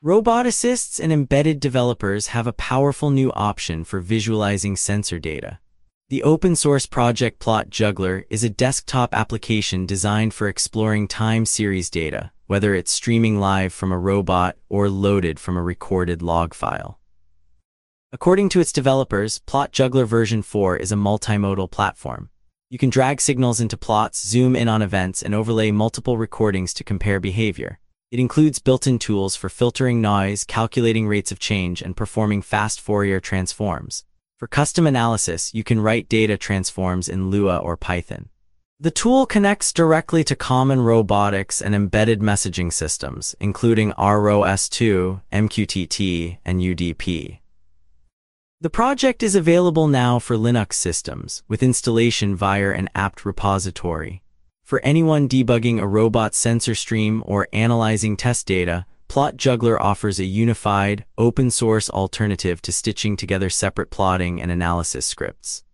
Roboticists and embedded developers have a powerful new option for visualizing sensor data. The open-source project Plot Juggler is a desktop application designed for exploring time series data, whether it's streaming live from a robot or loaded from a recorded log file. According to its developers, Plot Juggler version 4 is a multimodal platform. You can drag signals into plots, zoom in on events, and overlay multiple recordings to compare behavior. It includes built-in tools for filtering noise, calculating rates of change, and performing fast Fourier transforms. For custom analysis, you can write data transforms in Lua or Python. The tool connects directly to common robotics and embedded messaging systems, including ROS2, MQTT, and UDP. The project is available now for Linux systems, with installation via an apt repository. For anyone debugging a robot sensor stream or analyzing test data, Plot Juggler offers a unified, open-source alternative to stitching together separate plotting and analysis scripts.